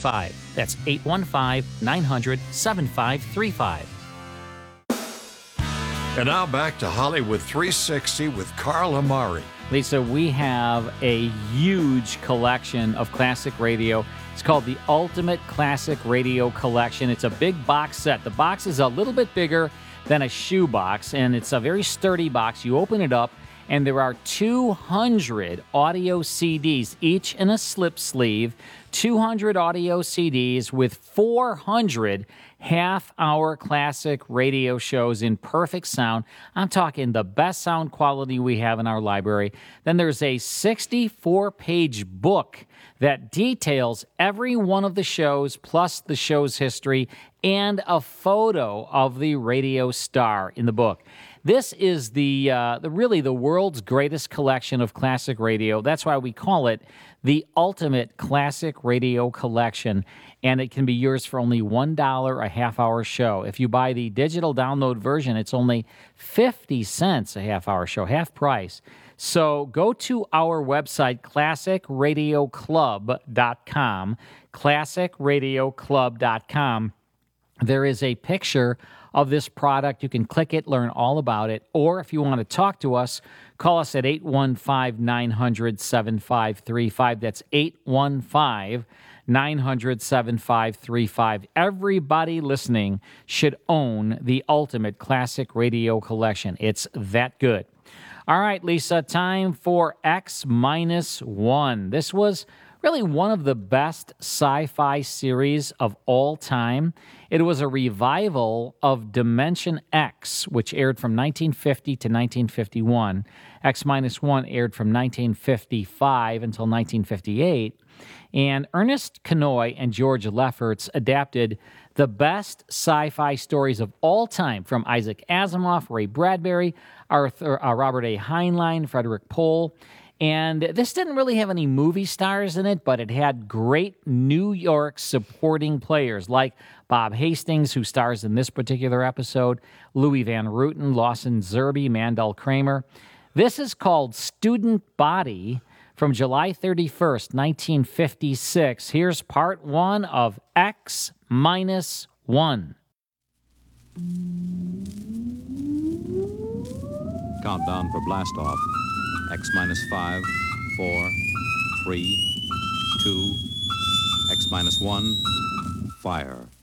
7535. That's 815-900-7535. And now back to Hollywood 360 with Carl Amari. Lisa, we have a huge collection of classic radio. It's called the Ultimate Classic Radio Collection. It's a big box set. The box is a little bit bigger than a shoe box, and it's a very sturdy box. You open it up, and there are 200 audio CDs, each in a slip sleeve, 200 audio CDs with 400 half-hour classic radio shows in perfect sound. I'm talking the best sound quality we have in our library. Then there's a 64-page book that details every one of the shows, plus the show's history, and a photo of the radio star in the book. This is really the world's greatest collection of classic radio. That's why we call it the Ultimate Classic Radio Collection, and it can be yours for only $1 a half-hour show. If you buy the digital download version, it's only 50 cents a half-hour show, half price. So go to our website, classicradioclub.com, classicradioclub.com. There is a picture of this product. You can click it, learn all about it. Or if you want to talk to us, call us at 815-900-7535. That's 815-900-7535. Everybody listening should own the Ultimate Classic Radio Collection. It's that good. All right, Lisa, time for X-1. This was really one of the best sci-fi series of all time. It was a revival of Dimension X, which aired from 1950 to 1951. X-1 aired from 1955 until 1958. And Ernest Kinoy and George Lefferts adapted the best sci-fi stories of all time from Isaac Asimov, Ray Bradbury, Robert A. Heinlein, Frederik Pohl. And this didn't really have any movie stars in it, but it had great New York supporting players like Bob Hastings, who stars in this particular episode, Louis Van Ruten, Lawson Zerbe, Mandel Kramer. This is called Student Body from July 31st, 1956. Here's part 1 of X-1. Countdown for blast off. X-5, 4, 3, 2, X-1, fire.